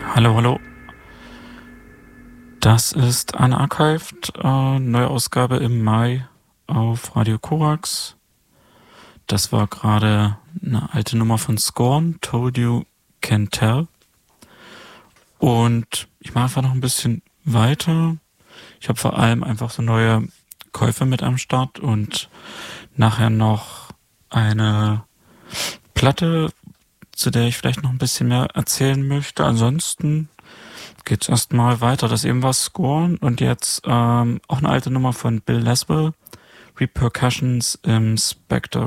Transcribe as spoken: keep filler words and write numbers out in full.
Hallo, hallo. Das ist Unarchived, äh, neue Ausgabe im Mai auf Radio Korax. Das war gerade eine alte Nummer von Scorn, Told You Can Tell. Und ich mache einfach noch ein bisschen weiter. Ich habe vor allem einfach so neue Käufe mit am Start und nachher noch eine Platte, zu der ich vielleicht noch ein bisschen mehr erzählen möchte. Ansonsten geht's erstmal weiter. Das eben war Scorn und jetzt ähm, auch eine alte Nummer von Bill Laswell, Repercussions im Spectre